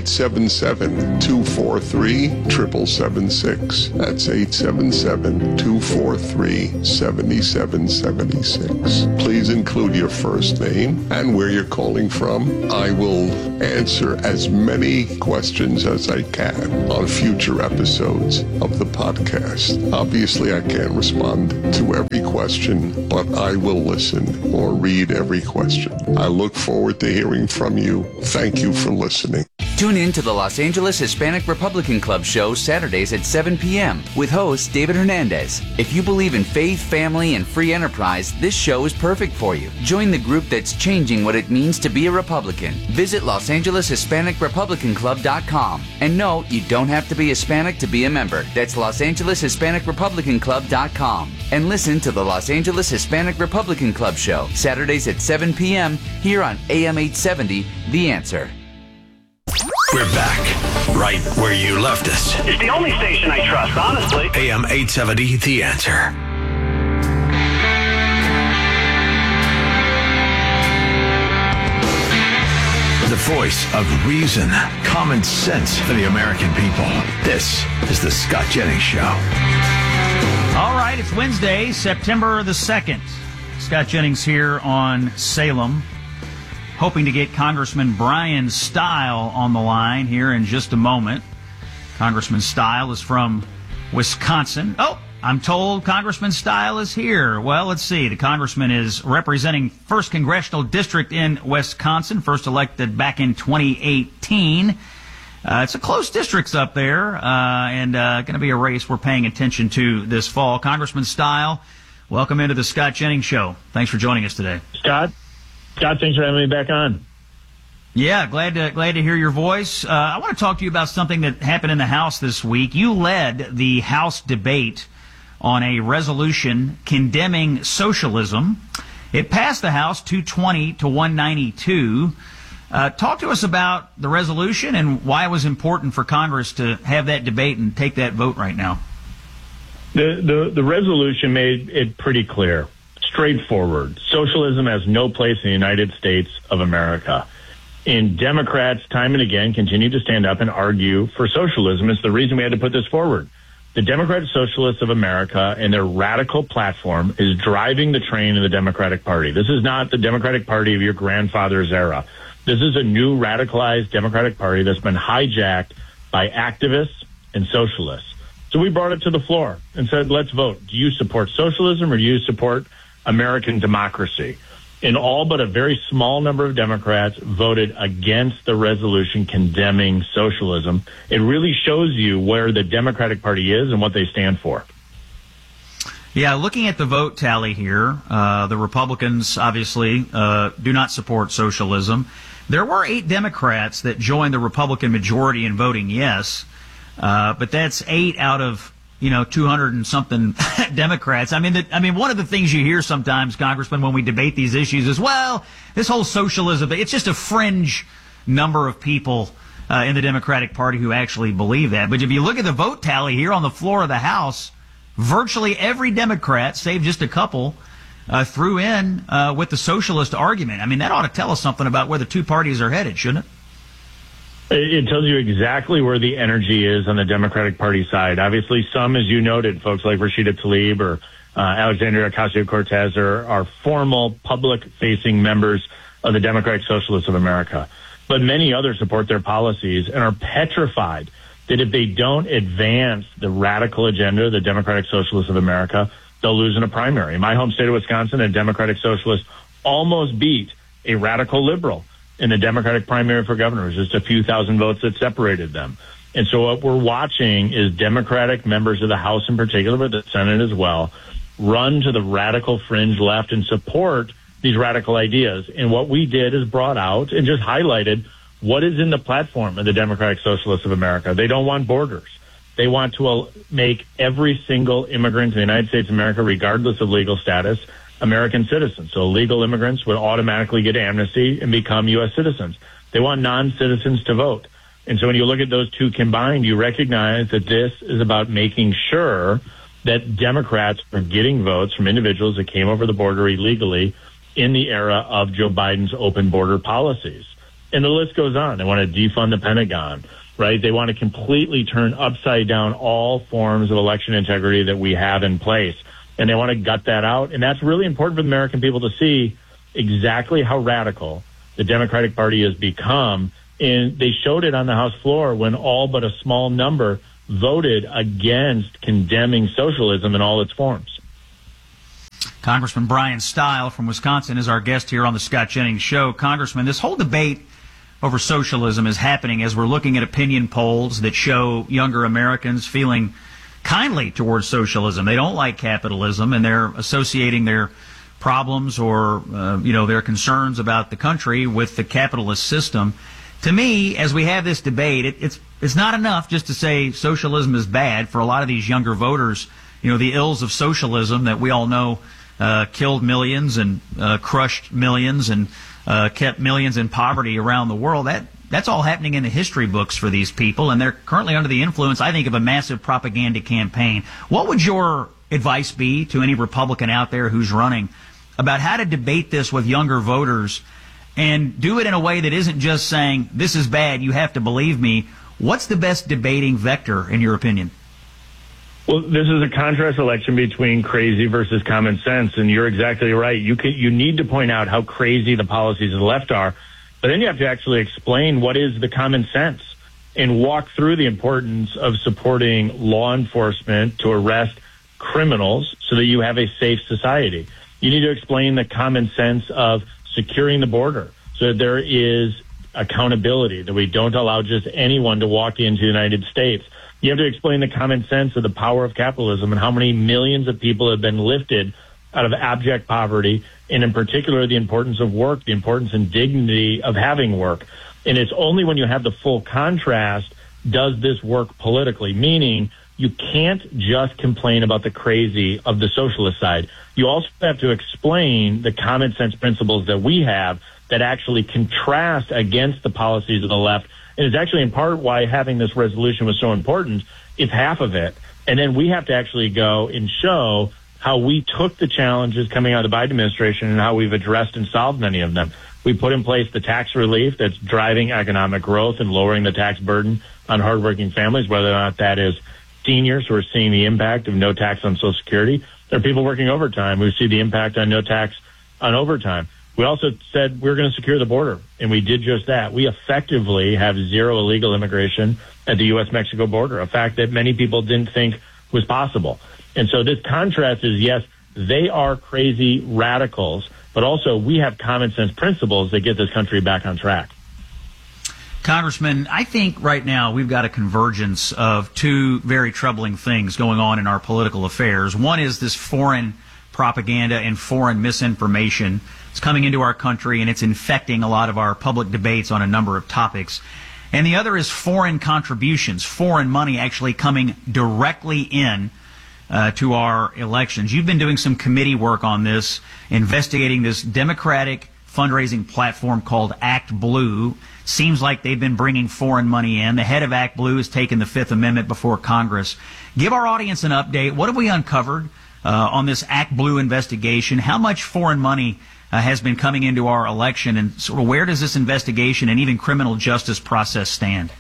877-243-7776. That's 877-243-7776. Please include your first name and where you're calling from. I will answer as many questions as I can on future episodes of the podcast. Obviously, I can't respond to every question, but I will listen or read every question. I look forward to hearing from you. Thank you for listening. Tune in to the Los Angeles Hispanic Republican Club show Saturdays at 7 p.m. with host David Hernandez. If you believe in faith, family, and free enterprise, this show is perfect for you. Join the group that's changing what it means to be a Republican. Visit LosAngelesHispanicRepublicanClub.com. And no, you don't have to be Hispanic to be a member. That's LosAngelesHispanicRepublicanClub.com. And listen to the Los Angeles Hispanic Republican Club show Saturdays at 7 p.m. here on AM 870, The Answer. We're back, right where you left us. It's the only station I trust, honestly. AM 870, The Answer. The voice of reason, common sense for the American people. This is the Scott Jennings Show. All right, it's Wednesday, September the 2nd. Scott Jennings here on Salem. Hoping to get Congressman Brian Stile on the line here in just a moment. Congressman Stile is from Wisconsin. Oh, I'm told Congressman Stile is here. Well, let's see. The congressman is representing 1st Congressional District in Wisconsin, first elected back in 2018. It's a close districts up there, and going to be a race we're paying attention to this fall. Congressman Stile, welcome into the Scott Jennings Show. Thanks for joining us today. Scott, thanks for having me back on. Yeah, glad to hear your voice. I want to talk to you about something that happened in the House this week. You led the House debate on a resolution condemning socialism. It passed the House 220 to 192. Talk to us about the resolution and why it was important for Congress to have that debate and take that vote right now. The resolution made it pretty clear. Straightforward. Socialism has no place in the United States of America. And Democrats, time and again, continue to stand up and argue for socialism. It's the reason we had to put this forward. The Democratic Socialists of America and their radical platform is driving the train of the Democratic Party. This is not the Democratic Party of your grandfather's era. This is a new radicalized Democratic Party that's been hijacked by activists and socialists. So we brought it to the floor and said, let's vote. Do you support socialism or do you support American democracy? And all but a very small number of Democrats voted against the resolution condemning socialism. It really shows you where the Democratic Party is and what they stand for. Yeah, looking at the vote tally here, the Republicans obviously do not support socialism. There were 8 Democrats that joined the Republican majority in voting yes, but that's 8 out of 200 and something Democrats. I mean, one of the things you hear sometimes, Congressman, when we debate these issues is, well, this whole socialism, it's just a fringe number of people in the Democratic Party who actually believe that. But if you look at the vote tally here on the floor of the House, virtually every Democrat, save just a couple, threw in with the socialist argument. I mean, that ought to tell us something about where the two parties are headed, shouldn't it? It tells you exactly where the energy is on the Democratic Party side. Obviously, some, as you noted, folks like Rashida Tlaib or Alexandria Ocasio-Cortez are formal, public-facing members of the Democratic Socialists of America. But many others support their policies and are petrified that if they don't advance the radical agenda of the Democratic Socialists of America, they'll lose in a primary. In my home state of Wisconsin, a Democratic Socialist almost beat a radical liberal in the Democratic primary for governor. It was just a few thousand votes that separated them. And so what we're watching is Democratic members of the House in particular, but the Senate as well, run to the radical fringe left and support these radical ideas. And what we did is brought out and just highlighted what is in the platform of the Democratic Socialists of America. They don't want borders. They want to make every single immigrant in the United States of America, regardless of legal status, American citizens. So legal immigrants would automatically get amnesty and become U.S. citizens. They want non-citizens to vote. And so when you look at those two combined, you recognize that this is about making sure that Democrats are getting votes from individuals that came over the border illegally in the era of Joe Biden's open border policies. And the list goes on. They want to defund the Pentagon, right? They want to completely turn upside down all forms of election integrity that we have in place. And they want to gut that out. And that's really important for the American people to see exactly how radical the Democratic Party has become. And they showed it on the House floor when all but a small number voted against condemning socialism in all its forms. Congressman Brian Stile from Wisconsin is our guest here on the Scott Jennings Show. Congressman, this whole debate over socialism is happening as we're looking at opinion polls that show younger Americans feeling kindly towards socialism. They don't like capitalism, and they're associating their problems or their concerns about the country with the capitalist system. To me, as we have this debate, it's not enough just to say socialism is bad. For a lot of these younger voters, the ills of socialism that we all know killed millions and crushed millions and kept millions in poverty around the world. That's all happening in the history books for these people, and they're currently under the influence, I think, of a massive propaganda campaign. What would your advice be to any Republican out there who's running about how to debate this with younger voters and do it in a way that isn't just saying, this is bad, you have to believe me? What's the best debating vector, in your opinion? Well, this is a contrast election between crazy versus common sense, and you're exactly right. You need to point out how crazy the policies of the left are, but then you have to actually explain what is the common sense and walk through the importance of supporting law enforcement to arrest criminals so that you have a safe society. You need to explain the common sense of securing the border so that there is accountability, that we don't allow just anyone to walk into the United States. You have to explain the common sense of the power of capitalism and how many millions of people have been lifted out of abject poverty, and in particular, the importance of work, the importance and dignity of having work. And it's only when you have the full contrast does this work politically, meaning you can't just complain about the crazy of the socialist side. You also have to explain the common sense principles that we have that actually contrast against the policies of the left. And it's actually in part why having this resolution was so important. It's half of it. And then we have to actually go and show how we took the challenges coming out of the Biden administration and how we've addressed and solved many of them. We put in place the tax relief that's driving economic growth and lowering the tax burden on hardworking families, whether or not that is seniors who are seeing the impact of no tax on Social Security, or people working overtime who see the impact on no tax on overtime. We also said we're going to secure the border, and we did just that. We effectively have zero illegal immigration at the U.S.-Mexico border, a fact that many people didn't think was possible. And so this contrast is, yes, they are crazy radicals, but also we have common sense principles that get this country back on track. Congressman, I think right now we've got a convergence of two very troubling things going on in our political affairs. One is this foreign propaganda and foreign misinformation. It's coming into our country, and it's infecting a lot of our public debates on a number of topics. And the other is foreign contributions, foreign money actually coming directly in to our elections. You've been doing some committee work on this, investigating this Democratic fundraising platform called Act Blue. Seems like they've been bringing foreign money in. The head of Act Blue has taken the Fifth Amendment before Congress. Give our audience an update. What have we uncovered on this Act Blue investigation? How much foreign money has been coming into our election, and sort of where does this investigation and even criminal justice process stand?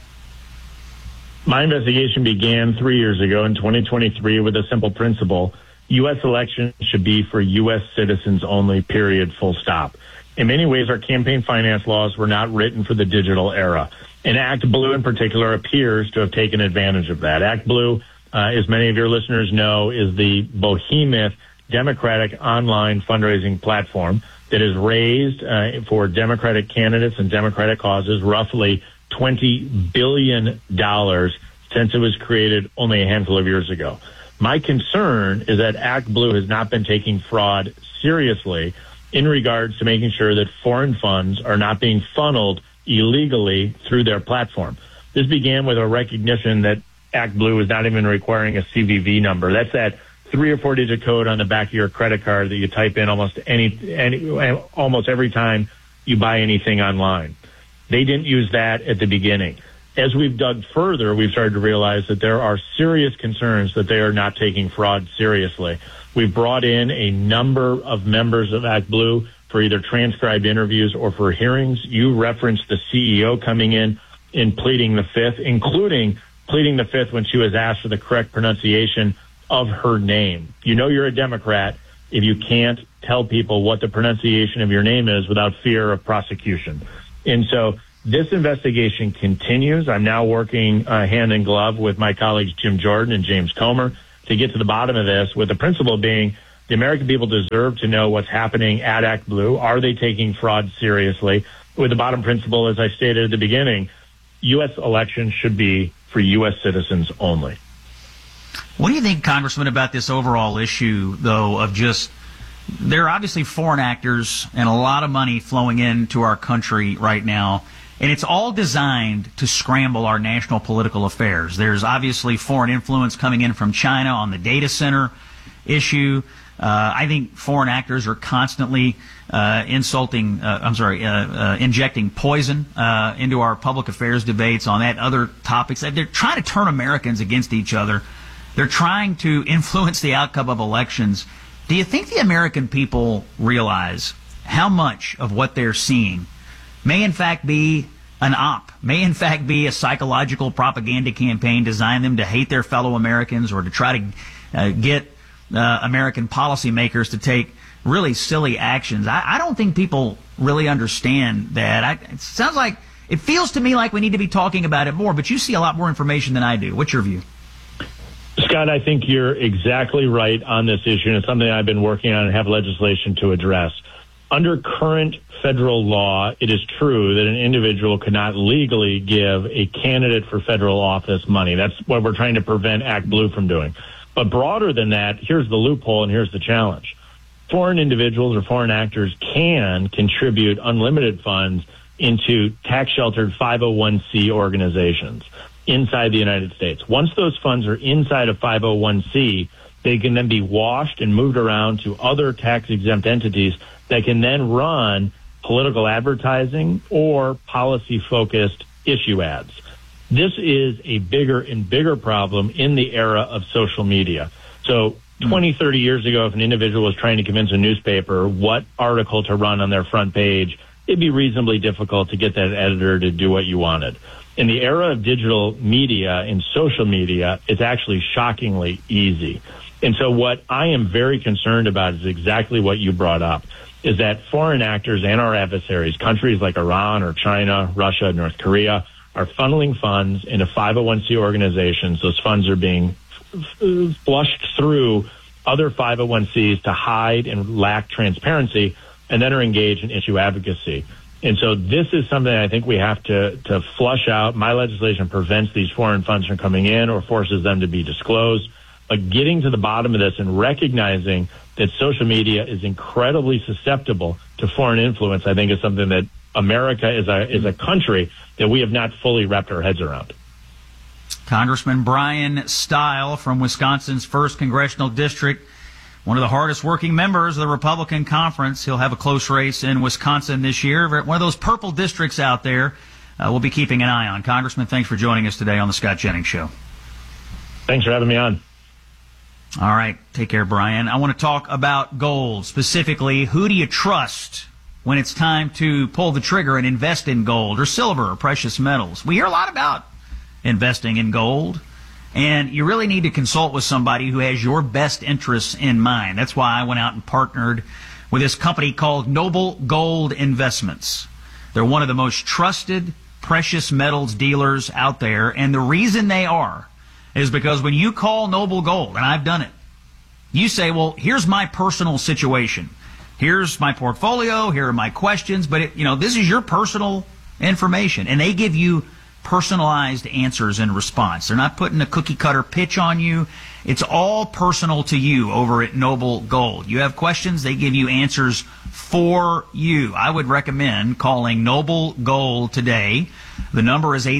My investigation began 3 years ago in 2023 with a simple principle. U.S. elections should be for U.S. citizens only, period, full stop. In many ways, our campaign finance laws were not written for the digital era. And Act Blue in particular appears to have taken advantage of that. Act Blue, as many of your listeners know, is the behemoth Democratic online fundraising platform that has raised for Democratic candidates and Democratic causes roughly $20 billion since it was created only a handful of years ago. My concern is that Act Blue has not been taking fraud seriously in regards to making sure that foreign funds are not being funneled illegally through their platform. This began with a recognition that Act Blue is not even requiring a CVV number. That's that 3 or 4 digit code on the back of your credit card that you type in almost every time you buy anything online. They didn't use that at the beginning. As we've dug further, we've started to realize that there are serious concerns that they are not taking fraud seriously. We've brought in a number of members of Act Blue for either transcribed interviews or for hearings. You referenced the CEO coming in pleading the fifth, including pleading the fifth when she was asked for the correct pronunciation of her name. You know you're a Democrat if you can't tell people what the pronunciation of your name is without fear of prosecution. And so this investigation continues. I'm now working hand in glove with my colleagues Jim Jordan and James Comer to get to the bottom of this, with the principle being the American people deserve to know what's happening at ActBlue. Are they taking fraud seriously? With the bottom principle, as I stated at the beginning, U.S. elections should be for U.S. citizens only. What do you think, Congressman, about this overall issue, though, of just there are obviously foreign actors and a lot of money flowing into our country right now, and it's all designed to scramble our national political affairs. There's obviously foreign influence coming in from China on the data center issue. I think foreign actors are constantly injecting poison into our public affairs debates on that other topics. They're trying to turn Americans against each other. They're trying to influence the outcome of elections. Do you think the American people realize how much of what they're seeing may in fact be an op, may in fact be a psychological propaganda campaign designed them to hate their fellow Americans or to try to get American policymakers to take really silly actions? I don't think people really understand that. It feels to me like we need to be talking about it more, but you see a lot more information than I do. What's your view? Scott, I think you're exactly right on this issue, and it's something I've been working on and have legislation to address. Under current federal law, it is true that an individual could not legally give a candidate for federal office money. That's what we're trying to prevent ActBlue from doing. But broader than that, here's the loophole and here's the challenge. Foreign individuals or foreign actors can contribute unlimited funds into tax-sheltered 501c organizations inside the United States. Once those funds are inside of 501c, they can then be washed and moved around to other tax-exempt entities that can then run political advertising or policy-focused issue ads. This is a bigger and bigger problem in the era of social media. So 20, 30 years ago, if an individual was trying to convince a newspaper what article to run on their front page, it'd be reasonably difficult to get that editor to do what you wanted. In the era of digital media and social media, it's actually shockingly easy. And so what I am very concerned about is exactly what you brought up, is that foreign actors and our adversaries, countries like Iran or China, Russia, North Korea, are funneling funds into 501c organizations. Those funds are being flushed through other 501cs to hide and lack transparency, and then are engaged in issue advocacy. And so this is something I think we have to flush out. My legislation prevents these foreign funds from coming in or forces them to be disclosed. But getting to the bottom of this and recognizing that social media is incredibly susceptible to foreign influence, I think is something that America is a country that we have not fully wrapped our heads around. Congressman Brian Stile from Wisconsin's 1st Congressional District, one of the hardest working members of the Republican Conference. He'll have a close race in Wisconsin this year. One of those purple districts out there we'll be keeping an eye on. Congressman, thanks for joining us today on the Scott Jennings Show. Thanks for having me on. All right. Take care, Brian. I want to talk about gold. Specifically, who do you trust when it's time to pull the trigger and invest in gold or silver or precious metals? We hear a lot about investing in gold, and you really need to consult with somebody who has your best interests in mind. That's why I went out and partnered with this company called Noble Gold Investments. They're one of the most trusted precious metals dealers out there, and the reason they are is because when you call Noble Gold, and I've done it, you say, well, here's my personal situation. Here's my portfolio. Here are my questions. But, this is your personal information. And they give you personalized answers in response. They're not putting a cookie-cutter pitch on you. It's all personal to you over at Noble Gold. You have questions, they give you answers for you. I would recommend calling Noble Gold today. The number is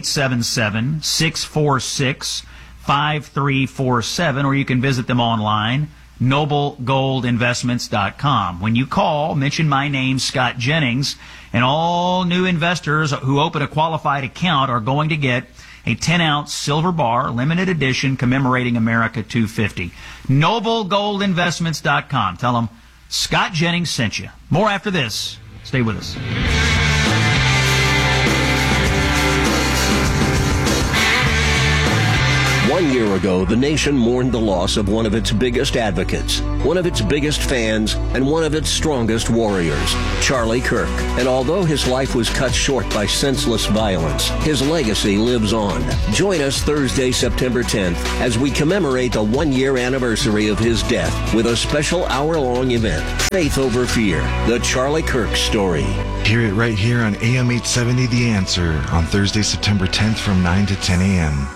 877-646-5347, or you can visit them online, noblegoldinvestments.com. When you call, mention my name, Scott Jennings, and all new investors who open a qualified account are going to get a 10-ounce silver bar, limited edition, commemorating America 250. Noblegoldinvestments.com. Tell them Scott Jennings sent you. More after this. Stay with us. 1 year ago, the nation mourned the loss of one of its biggest advocates, one of its biggest fans, and one of its strongest warriors, Charlie Kirk. And although his life was cut short by senseless violence, his legacy lives on. Join us Thursday, September 10th, as we commemorate the 1-year anniversary of his death with a special hour-long event, Faith Over Fear, the Charlie Kirk story. Hear it right here on AM 870 The Answer on Thursday, September 10th from 9 to 10 a.m.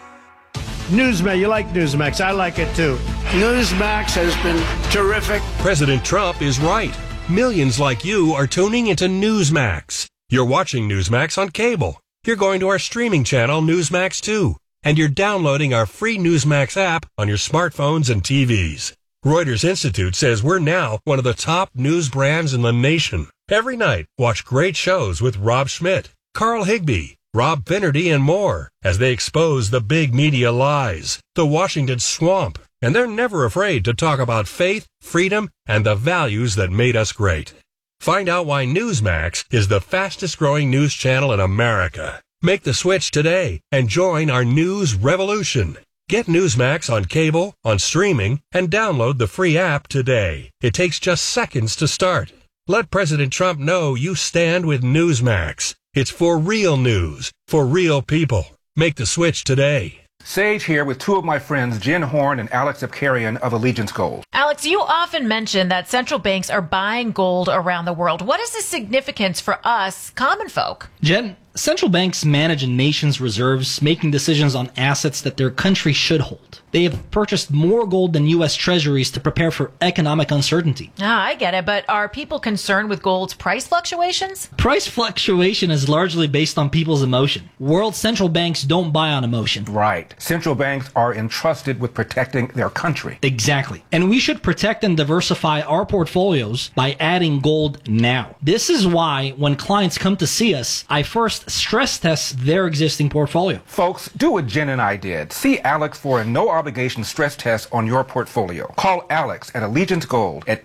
Newsmax, you like Newsmax. I like it too. Newsmax has been terrific. President Trump is right. Millions like you are tuning into Newsmax. You're watching Newsmax on cable. You're going to our streaming channel, Newsmax 2. And you're downloading our free Newsmax app on your smartphones and TVs. Reuters Institute says we're now one of the top news brands in the nation. Every night, watch great shows with Rob Schmidt, Carl Higbie, Rob Finnerty, and more as they expose the big media lies, the Washington swamp, and they're never afraid to talk about faith, freedom, and the values that made us great. Find out why Newsmax is the fastest growing news channel in America. Make the switch today and join our news revolution. Get Newsmax on cable, on streaming, and download the free app today. It takes just seconds to start. Let President Trump know you stand with Newsmax. It's for real news, for real people. Make the switch today. Sage here with two of my friends, Jen Horn and Alex Abkarian of Allegiance Gold. Alex, you often mention that central banks are buying gold around the world. What is the significance for us, common folk? Jen, central banks manage a nation's reserves, making decisions on assets that their country should hold. They have purchased more gold than U.S. treasuries to prepare for economic uncertainty. I get it, but are people concerned with gold's price fluctuations? Price fluctuation is largely based on people's emotion. World central banks don't buy on emotion. Right. Central banks are entrusted with protecting their country. Exactly. And we should protect and diversify our portfolios by adding gold now. This is why when clients come to see us, I first stress test their existing portfolio. Folks, do what Jen and I did. See Alex for a no-obligation stress test on your portfolio. Call Alex at Allegiance Gold at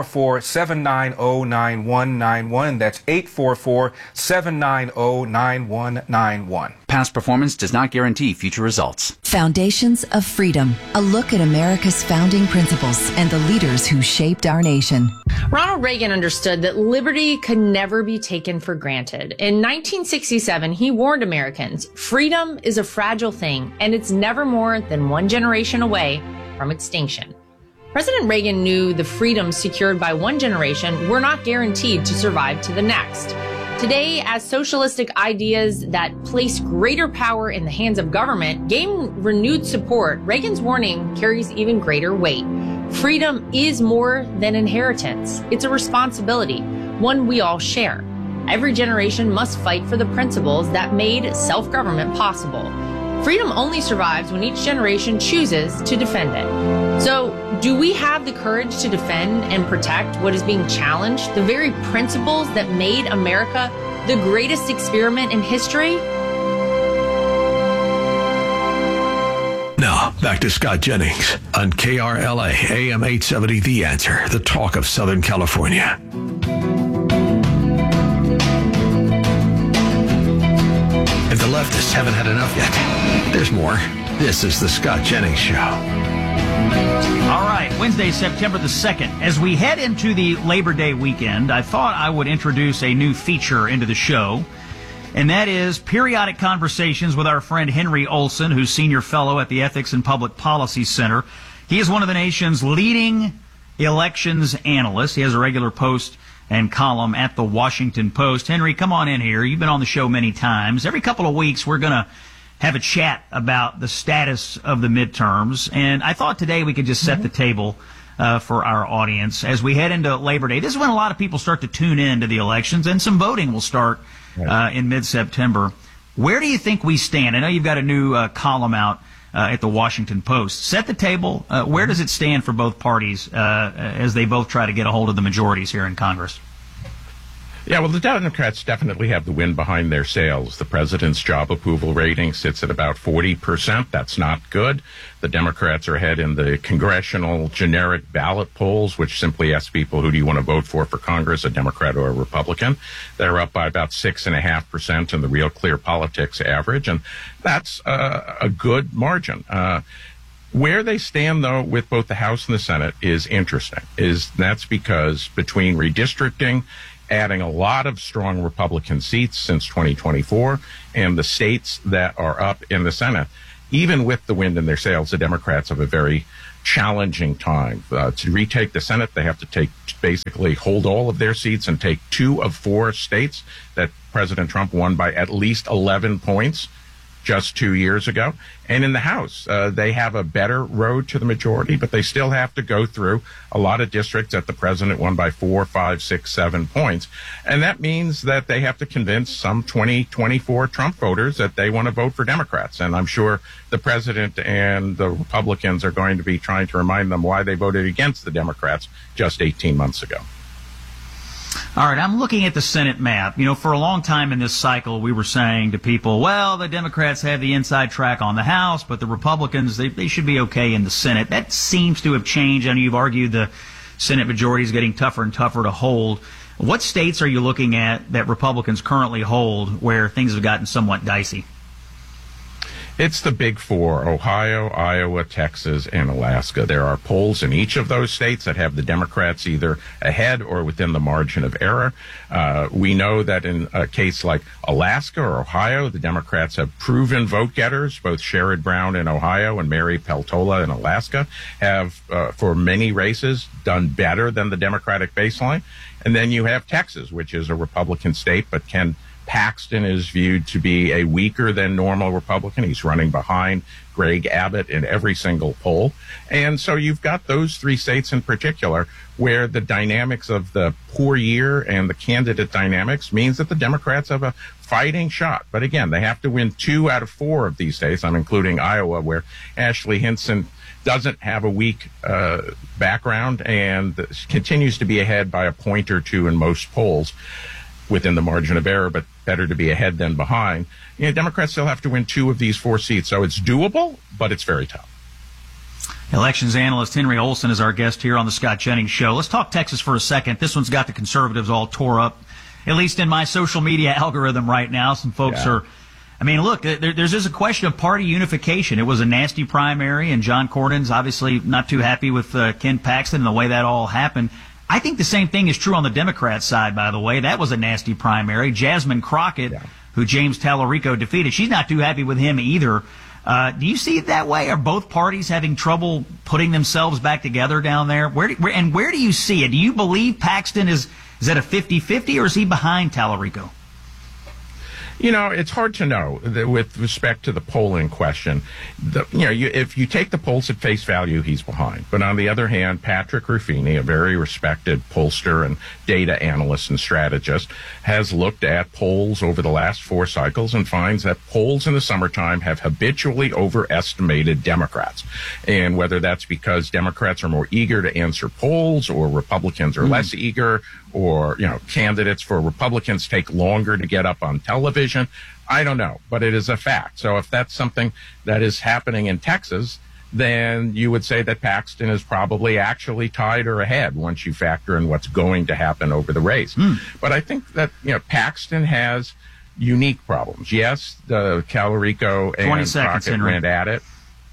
844-790-9191. That's 844-790-9191. Past performance does not guarantee future results. Foundations of Freedom, a look at America's founding principles and the leaders who shaped our nation. Ronald Reagan understood that liberty could never be taken for granted. In 1967, he warned Americans, freedom is a fragile thing, and it's never more than one generation away from extinction. President Reagan knew the freedoms secured by one generation were not guaranteed to survive to the next. Today, as socialistic ideas that place greater power in the hands of government gain renewed support, Reagan's warning carries even greater weight. Freedom is more than inheritance. It's a responsibility, one we all share. Every generation must fight for the principles that made self-government possible. Freedom only survives when each generation chooses to defend it. So, do we have the courage to defend and protect what is being challenged, the very principles that made America the greatest experiment in history? Now, back to Scott Jennings on KRLA AM 870 The Answer, the talk of Southern California. If the leftists haven't had enough yet, there's more. This is the Scott Jennings Show. All right, Wednesday, September the 2nd. As we head into the Labor Day weekend, I thought I would introduce a new feature into the show, and that is periodic conversations with our friend Henry Olson, who's senior fellow at the Ethics and Public Policy Center. He is one of the nation's leading elections analysts. He has a regular post and column at the Washington Post. Henry, come on in here. You've been on the show many times. Every couple of weeks, we're going to have a chat about the status of the midterms, and I thought today we could just set the table for our audience as we head into Labor Day. This is when a lot of people start to tune in to the elections, and some voting will start in mid-September. Where do you think we stand? I know you've got a new column out at the Washington Post. Set the table. Where does it stand for both parties as they both try to get a hold of the majorities here in Congress? Yeah, well, the Democrats definitely have the wind behind their sails. The president's job approval rating sits at about 40%. That's not good. The Democrats are ahead in the congressional generic ballot polls, which simply ask people, who do you want to vote for Congress, a Democrat or a Republican? They're up by about 6.5% in the Real Clear Politics average, and that's a good margin. Where they stand, though, with both the House and the Senate is interesting. That's because between redistricting, adding a lot of strong Republican seats since 2024, and the states that are up in the Senate, even with the wind in their sails, the Democrats have a very challenging time. To retake the Senate, they have to basically hold all of their seats and take 2 of 4 states that President Trump won by at least 11 points just 2 years ago. And in the House, they have a better road to the majority, but they still have to go through a lot of districts that the president won by 4, 5, 6, 7 points. And that means that they have to convince some 24 Trump voters that they want to vote for Democrats. And I'm sure the president and the Republicans are going to be trying to remind them why they voted against the Democrats just 18 months ago. All right, I'm looking at the Senate map. You know, for a long time in this cycle, we were saying to people, well, the Democrats have the inside track on the House, but the Republicans, they should be okay in the Senate. That seems to have changed. I know you've argued the Senate majority is getting tougher and tougher to hold. What states are you looking at that Republicans currently hold where things have gotten somewhat dicey? It's the big 4, Ohio, Iowa, Texas, and Alaska. There are polls in each of those states that have the Democrats either ahead or within the margin of error. We know that in a case like Alaska or Ohio, the Democrats have proven vote getters. Both Sherrod Brown in Ohio and Mary Peltola in Alaska have, for many races, done better than the Democratic baseline. And then you have Texas, which is a Republican state, but Ken Paxton is viewed to be a weaker than normal Republican. He's running behind Greg Abbott in every single poll. And so you've got those 3 states in particular where the dynamics of the poor year and the candidate dynamics means that the Democrats have a fighting shot. But again, they have to win 2 out of 4 of these states. I'm including Iowa, where Ashley Hinson doesn't have a weak background and continues to be ahead by a point or 2 in most polls within the margin of error, but better to be ahead than behind. You know, Democrats still have to win 2 of these 4 seats, so it's doable, but it's very tough. Elections analyst Henry Olsen is our guest here on the Scott Jennings Show. Let's talk Texas for a second. This one's got the conservatives all tore up, at least in my social media algorithm right now. Some folks are, I mean, look, there's just a question of party unification. It was a nasty primary, and John Cornyn's obviously not too happy with Ken Paxton and the way that all happened. I think the same thing is true on the Democrat side, by the way. That was a nasty primary. Jasmine Crockett, who James Tallarico defeated, she's not too happy with him either. Do you see it that way? Are both parties having trouble putting themselves back together down there? Where do you see it? Do you believe Paxton is at a 50-50, or is he behind Tallarico? You know, it's hard to know with respect to the polling question. If you take the polls at face value, he's behind. But on the other hand, Patrick Ruffini, a very respected pollster and data analyst and strategist, has looked at polls over the last 4 cycles and finds that polls in the summertime have habitually overestimated Democrats. And whether that's because Democrats are more eager to answer polls, or Republicans are less eager, or, candidates for Republicans take longer to get up on television, I don't know, but it is a fact. So if that's something that is happening in Texas, then you would say that Paxton is probably actually tied or ahead once you factor in what's going to happen over the race. But I think that, Paxton has unique problems. Yes, the Tallarico and Crockett went at it.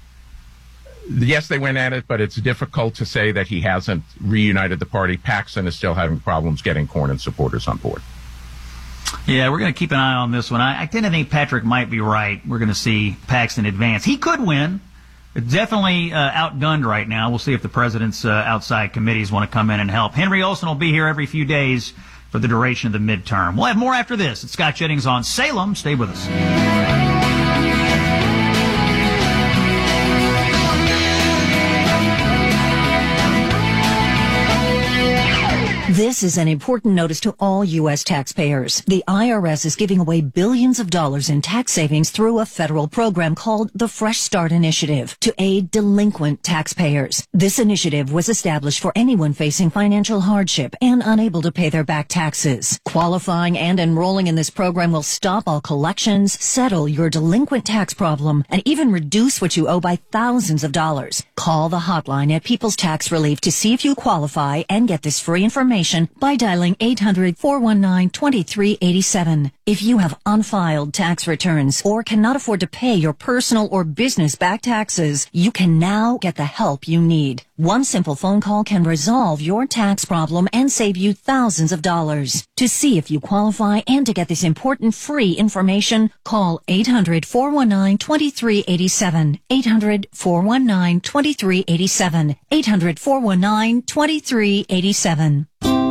Yes, they went at it, but it's difficult to say that he hasn't reunited the party. Paxton is still having problems getting Cornyn supporters on board. Yeah, we're going to keep an eye on this one. I tend to think Patrick might be right. We're going to see Paxton advance. He could win. It's definitely outgunned right now. We'll see if the president's outside committees want to come in and help. Henry Olsen will be here every few days for the duration of the midterm. We'll have more after this. It's Scott Jennings on Salem. Stay with us. This is an important notice to all U.S. taxpayers. The IRS is giving away billions of dollars in tax savings through a federal program called the Fresh Start Initiative to aid delinquent taxpayers. This initiative was established for anyone facing financial hardship and unable to pay their back taxes. Qualifying and enrolling in this program will stop all collections, settle your delinquent tax problem, and even reduce what you owe by thousands of dollars. Call the hotline at People's Tax Relief to see if you qualify and get this free information by dialing 800-419-2387. If you have unfiled tax returns or cannot afford to pay your personal or business back taxes, you can now get the help you need. One simple phone call can resolve your tax problem and save you thousands of dollars. To see if you qualify and to get this important free information, call 800-419-2387. 800-419-2387. 800-419-2387.